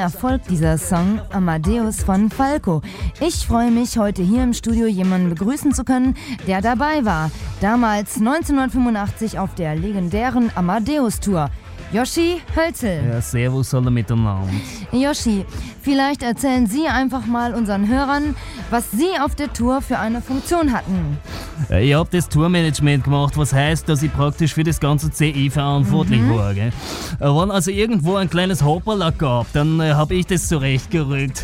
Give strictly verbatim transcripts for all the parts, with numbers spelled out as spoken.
Erfolg dieser Song Amadeus von Falco. Ich freue mich, heute hier im Studio jemanden begrüßen zu können, der dabei war. Damals neunzehnhundertfünfundachtzig auf der legendären Amadeus-Tour. Yoshi Hölzel. Ja, servus alle miteinander. Yoshi, vielleicht erzählen Sie einfach mal unseren Hörern, was Sie auf der Tour für eine Funktion hatten. Ich habe das Tourmanagement gemacht, was heißt, dass ich praktisch für das ganze C I verantwortlich mhm. war. Gell? Wenn also irgendwo ein kleines Hopperler gab, dann äh, habe ich das zurechtgerückt.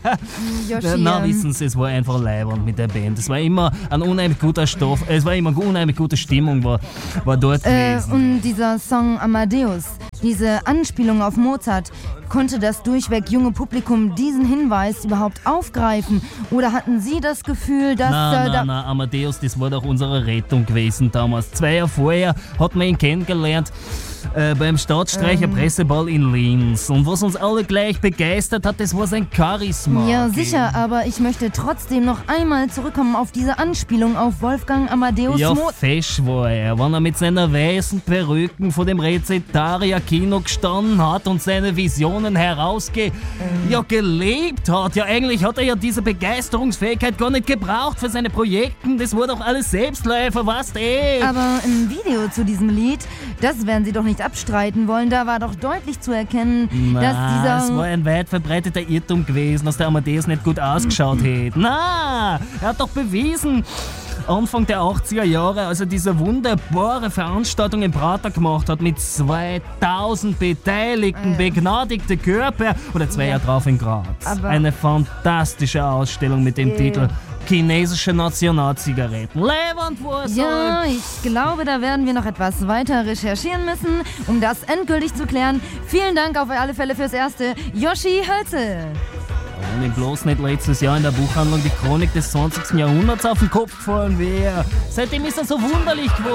Yoshi, Na, ähm, wissen Sie, es war einfach leibernd mit der Band. Es war immer ein unheimlich guter Stoff, es war immer eine unheimlich gute Stimmung, war, war dort äh, gewesen. Und dieser Song Amadeus, diese Anspielung auf Mozart, konnte das durchweg junge Publikum diesen Hinweis überhaupt aufgreifen? Oder hatten Sie das Gefühl, dass... Na, äh, na, da na, Amadeus, das war doch unsere Rettung gewesen damals. Zwei Jahre vorher hat man ihn kennengelernt äh, beim Staatsstreicher Ähm. Presseball in Linz. Und was uns alle gleich begeistert hat, das war sein Charisma. Ja, gell? sicher, aber ich möchte trotzdem noch einmal zurückkommen auf diese Anspielung auf Wolfgang Amadeus Ja, Mozart. fesch war er, wenn er mit seiner weißen Perücken vor dem Rezitaria-Kino gestanden hat und seine Visionen herausge... Ähm. ja, gelebt hat. Ja, eigentlich hat er ja diese Begeisterungsfähigkeit gar nicht gebraucht für seine Projekte. Das war doch alles Selbstläufer, was eh? Aber im Video zu diesem Lied, das werden Sie doch nicht abstreiten wollen, da war doch deutlich zu erkennen, Na, dass dieser... es war ein weit verbreiteter Irrtum gewesen, dass der Amadeus nicht gut ausgeschaut hätte. Na, er hat doch bewiesen, Anfang der achtziger Jahre, als er diese wunderbare Veranstaltung in Prater gemacht hat mit zweitausend beteiligten, Ja. begnadigte Körper, oder zwei Ja. Jahre drauf in Graz. Aber- Eine fantastische Ausstellung mit dem Ja. Titel Chinesische Nationalzigaretten. Lebend war Ja, ich glaube, da werden wir noch etwas weiter recherchieren müssen, um das endgültig zu klären. Vielen Dank auf alle Fälle fürs Erste, Yoshi Hölzel. Und ihm bloß nicht letztes Jahr in der Buchhandlung die Chronik des zwanzigsten Jahrhunderts auf den Kopf gefallen wäre. Seitdem ist er so wunderlich geworden.